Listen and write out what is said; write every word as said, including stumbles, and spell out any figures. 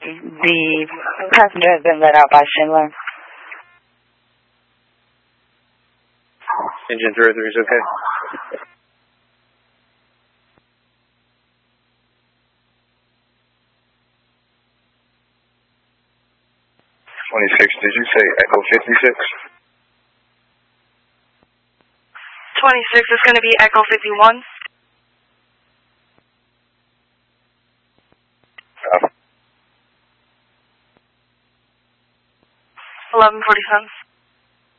The passenger has been let out by Schindler. Engine zero three is okay. twenty-six, did you say Echo fifty-six? twenty-six is going to be Echo fifty-one. Oh. eleven forty-seven.